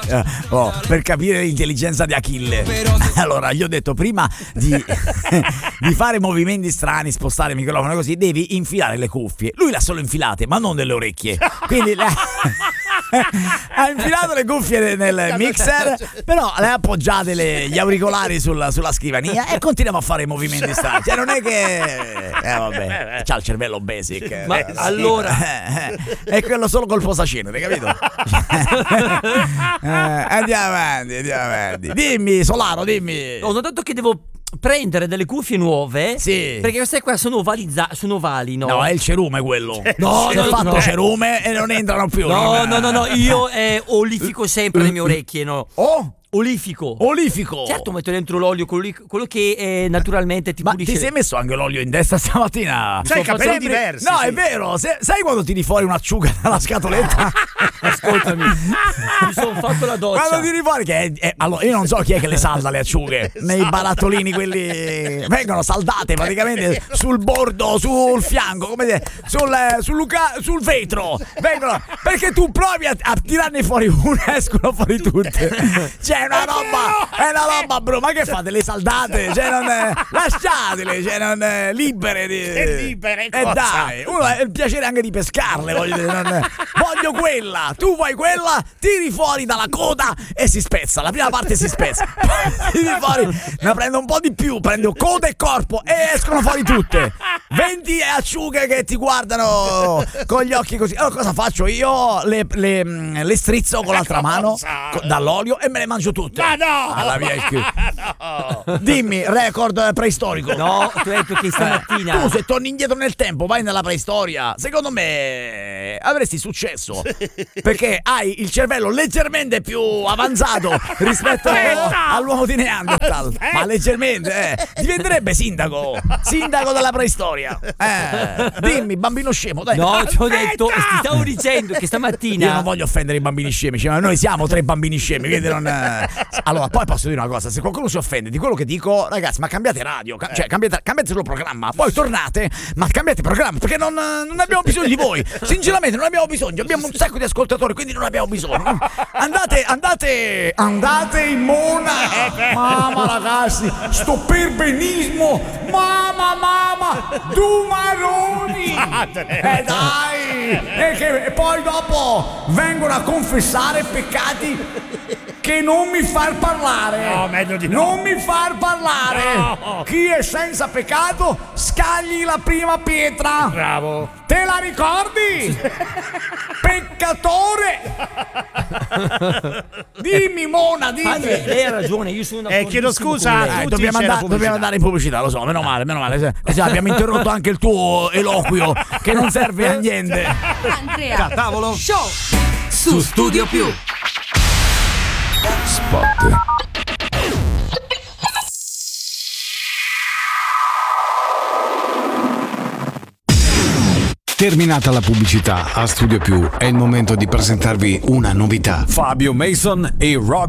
per capire l'intelligenza di Achille. Allora gli ho detto, prima di fare movimenti strani, spostare il microfono così, devi infilare le cuffie. Lui le ha solo infilate, ma non nelle orecchie, quindi ha infilato le cuffie nel mixer, però le ha appoggiate gli auricolari sulla scrivania e continuiamo a fare i movimenti strani. Cioè non è che vabbè, c'ha il cervello basic, ma allora è quello solo col posacenere, capito? Andiamo avanti. Dimmi Solaro, dimmi. Ho notato che devo prendere delle cuffie nuove, sì, perché queste qua sono ovali, no? No, è il cerume quello. No, si è fatto cerume e non entrano più. No, io olifico sempre le mie orecchie, no? Oh? Olifico. Certo, metto dentro l'olio, quello che naturalmente ti pulisce. Ma ti sei messo anche l'olio in testa stamattina? C'hai i capelli diversi. No, sì. È vero. Sai quando tiri fuori un'acciuga dalla scatoletta? Ascoltami, mi sono fatto la doccia. Quando tiri fuori allora, io non so chi è che le salda le acciughe. Nei barattolini quelli vengono saldate praticamente sul bordo, sul fianco, come dire, sul vetro. Vengono, perché tu provi a tirarne fuori una, escono fuori tutte. Cioè, è una roba, bro, ma che fate? Le saldate? Cioè, lasciatele, cioè, libere. Libere, cosa? Dai, uno ha il piacere anche di pescarle, voglio voglio quella, tu vuoi quella, tiri fuori dalla coda e si spezza, la prima parte si spezza, tiri fuori, ne prendo un po' di più, prendo coda e corpo e escono fuori tutte, 20 acciughe che ti guardano con gli occhi così. Allora cosa faccio? Io le strizzo con l'altra mano dall'olio e me le mangio tutte. Ma no! Alla via il chiuso. No. Dimmi, record preistorico. No, tu hai detto che stamattina tu se torni indietro nel tempo, vai nella preistoria, secondo me avresti successo, perché hai il cervello leggermente più avanzato rispetto all'uomo di Neanderthal. Ma leggermente, diventerebbe sindaco della preistoria. Dimmi, bambino scemo, dai. No, ti ho detto, ti stavo dicendo che stamattina. Io non voglio offendere i bambini scemi, ma noi siamo 3 bambini scemi, quindi non. Allora, poi posso dire una cosa: se qualcuno si offende di quello che dico, ragazzi, ma cambiate radio, cioè cambiate solo programma, poi tornate, ma cambiate programma, perché non abbiamo bisogno di voi. Sinceramente, non abbiamo bisogno, abbiamo un sacco di ascoltatori, quindi non abbiamo bisogno. Andate in Mona. Mamma, ragazzi, sto perbenismo. Mamma, du maroni. Dai, e poi dopo vengono a confessare peccati che non mi far parlare. No, meglio di no. Non mi far parlare. No. Chi è senza peccato scagli la prima pietra. Bravo. Te la ricordi? Peccatore. Dimmi, Mona, dimmi. Lei ha ragione, io sono d'accordo. Chiedo scusa. Dobbiamo andare in pubblicità, lo so, meno male. Così abbiamo interrotto anche il tuo eloquio che non serve a niente. Andrea Tavolo Show su Studio Più. Spot. Terminata la pubblicità, a Studio Più è il momento di presentarvi una novità. Fabio Mason e Rob